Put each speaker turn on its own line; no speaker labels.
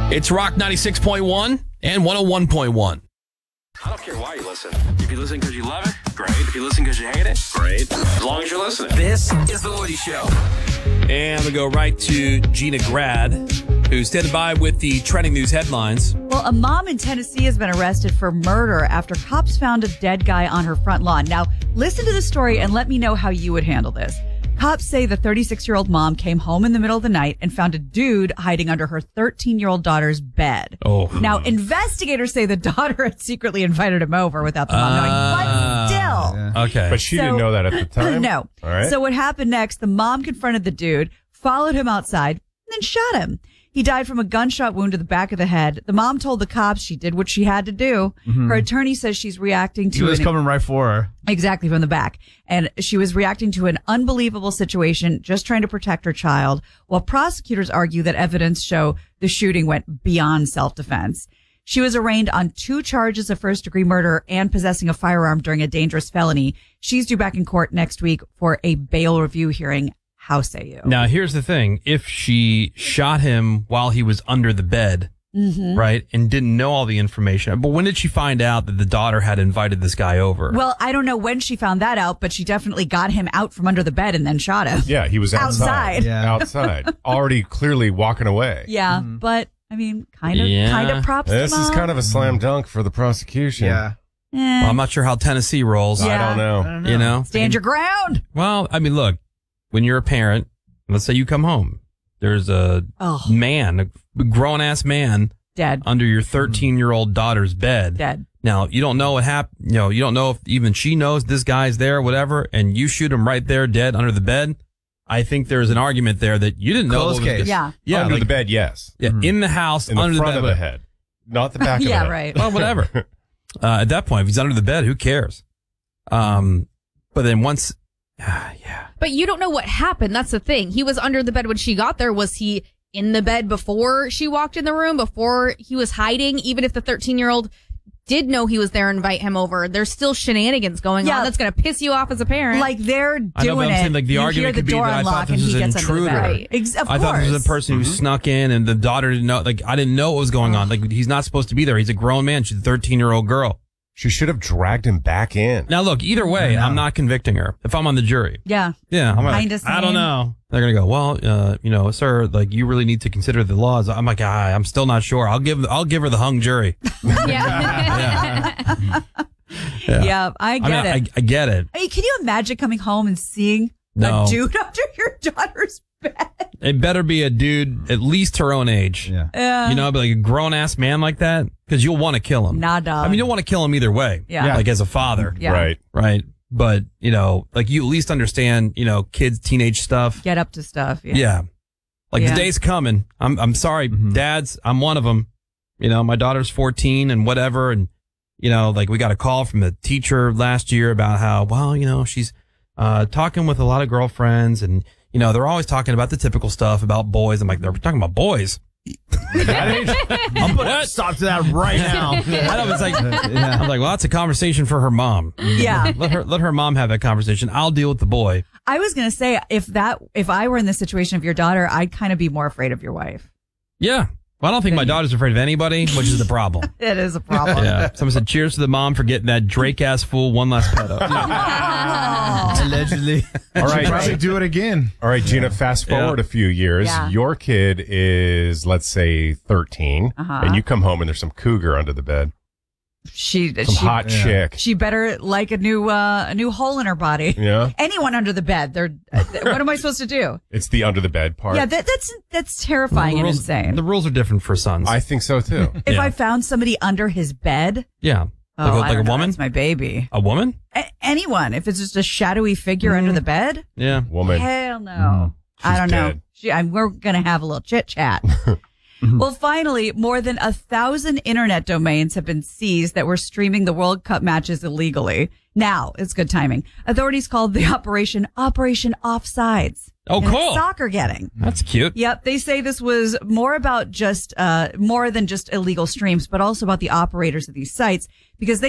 It's Rock 96.1 and 101.1.
I don't care why you listen. If you listen because you love it, great. If you listen because you hate it, great. As long as you're listening.
This is The Woody Show.
And we go right to Gina Grad, who's standing by with the trending news headlines.
Well, a mom in Tennessee has been arrested for murder after cops found a dead guy on her front lawn. Now, listen to the story and let me know how you would handle this. Cops say the 36-year-old mom came home in the middle of the night and found a dude hiding under her 13-year-old daughter's bed.
Oh.
Now, investigators say the daughter had secretly invited him over without the mom knowing, but still.
Yeah. Okay.
But she didn't know that at the time?
No.
All right.
So what happened next, the mom confronted the dude, followed him outside, and then shot him. He died from a gunshot wound to the back of the head. The mom told the cops she did what she had to do. Mm-hmm. Her attorney says she's reacting to
He was coming right for her.
Exactly, from the back. And she was reacting to an unbelievable situation, just trying to protect her child, while prosecutors argue that evidence show the shooting went beyond self-defense. She was arraigned on 2 charges of first-degree murder and possessing a firearm during a dangerous felony. She's due back in court next week for a bail review hearing. How say you?
Now, here's the thing. If she shot him while he was under the bed, right, and didn't know all the information, but when did she find out that the daughter had invited this guy over?
Well, I don't know when she found that out, but she definitely got him out from under the bed and then shot him.
Yeah, he was outside.
Yeah.
Outside. Already clearly walking away.
Yeah, but, I mean, kind of props
This
to
is
mom.
kind of a slam dunk for the prosecution.
Yeah.
Well, I'm not sure how Tennessee rolls.
Yeah.
I don't know.
You know?
Stand your ground.
Well, I mean, look, when you're a parent, let's say you come home, there's a man, a grown-ass man,
Dead.
under your 13-year-old daughter's bed.
Dead.
Now, you don't know what happened. You know, you don't know if even she knows this guy's there or whatever, and you shoot him right there dead under the bed. I think there's an argument there that you didn't know.
Closed case.
Yeah.
Yeah.
Under
like-
the bed, yes.
Yeah. In the house,
In the
under
front
the
of
bed.
the head. Not the back of the
Yeah,
head.
right.
Well, whatever. At that point, if he's under the bed, who cares? But then once, yeah.
But you don't know what happened. That's the thing. He was under the bed when she got there. Was he in the bed before she walked in the room, before he was hiding? Even if the 13-year-old did know he was there and invite him over, there's still shenanigans going on that's going to piss you off as a parent.
Like they're
I know, but
doing
I'm
it.
saying, like, the
you
argument
hear the
could be
door
that I
unlock
thought
and
this
he
was an
gets under the
intruder.
bed.
Right.
Of
I thought this was
course.
a person who snuck in and the daughter didn't know. Like, I didn't know what was going on. Like, he's not supposed to be there. He's a grown man. She's a 13-year-old girl.
She should have dragged him back in.
Now, look, either way, I'm not convicting her. If I'm on the jury.
Yeah.
Yeah. I'm like,
Kinda
I don't
same.
know. They're going to go, well, sir, like, you really need to consider the laws. I'm like, I'm still not sure. I'll give her the hung jury.
yeah.
Yeah, I get it.
I get it.
I mean, can you imagine coming home and seeing
No.
a dude under your daughter's bed?
It better be a dude at least her own age.
Yeah.
You know, but like a grown ass man like that, because you'll want to kill him.
Nah, dog.
I mean, you'll want to kill him either way.
Yeah.
Like as a father.
Yeah.
Right.
Right. But, you know, like you at least understand, you know, kids, teenage stuff.
Get up to stuff. Yeah.
Yeah. Like
Yeah.
the day's coming. I'm sorry, dads. I'm one of them. You know, my daughter's 14 and whatever. And, you know, like we got a call from the teacher last year about how, well, you know, she's talking with a lot of girlfriends and, you know, they're always talking about the typical stuff about boys. I'm like, they're talking about boys.
I'm putting a stop to that right now.
I know, it's like, I'm like, well, that's a conversation for her mom.
Yeah.
Let her mom have that conversation. I'll deal with the boy.
I was going to say, if I were in the situation of your daughter, I'd kind of be more afraid of your wife.
Yeah. Well, I don't think my daughter's afraid of anybody, which is the problem.
It is a problem.
Yeah. Someone said, cheers to the mom for getting that Drake-ass fool one last pedo.
Allegedly.
All right.
Probably do it again.
All right, Gina, fast forward a few years.
Yeah.
Your kid is, let's say, 13, and you come home and there's some cougar under the bed.
Some
Hot chick.
She better like a new hole in her body.
Yeah.
Anyone under the bed. What am I supposed to do?
It's the under the bed part.
Yeah, that's terrifying and insane.
The rules are different for sons.
I think so, too.
If
Yeah.
I found somebody under his bed,
Yeah.
I
Like a
don't know,
woman?
that's my baby.
A woman?
Anyone. If it's just a shadowy figure under the bed,
Yeah.
Woman.
hell no. I don't know.
dead.
We're gonna have a little chit chat. Well, finally, more than 1,000 internet domains have been seized that were streaming the World Cup matches illegally. Now, it's good timing. Authorities called the Operation Offsides.
Oh,
And
cool.
it's soccer getting.
That's cute.
Yep. They say this was more about just, more than just illegal streams, but also about the operators of these sites because they